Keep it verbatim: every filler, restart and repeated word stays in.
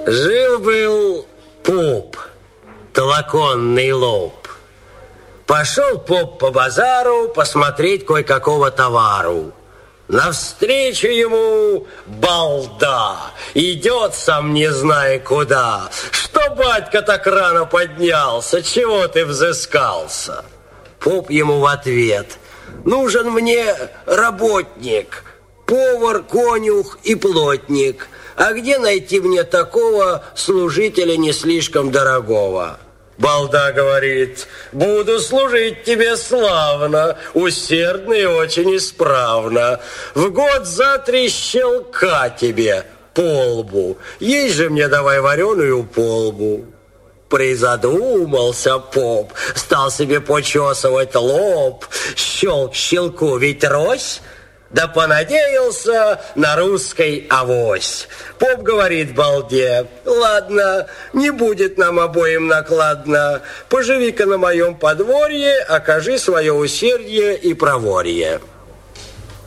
Жил-был поп, толоконный лоб. Пошел поп по базару посмотреть кое-какого товару. Навстречу ему балда, идет сам не зная куда. Что, батька, так рано поднялся, чего ты взыскался? Поп ему в ответ: нужен мне работник, повар, конюх и плотник. А где найти мне такого служителя не слишком дорогого? Балда говорит: буду служить тебе славно, усердно и очень исправно. В год за три щелка тебе по лбу, есть же мне давай вареную полбу. Призадумался поп, стал себе почесывать лоб. Щелк щелку ведь рось, да понадеялся на русской авось. Поп говорит балде: ладно, не будет нам обоим накладно. Поживи-ка на моем подворье, окажи свое усердие и проворье.